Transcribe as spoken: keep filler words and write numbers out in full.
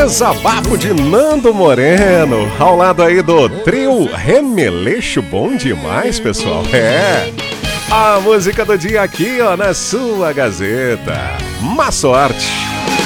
Desabafo de Nando Moreno, ao lado aí do trio Remeleixo. Bom demais, pessoal. É a música do dia aqui, ó, na sua Gazeta. Má sorte.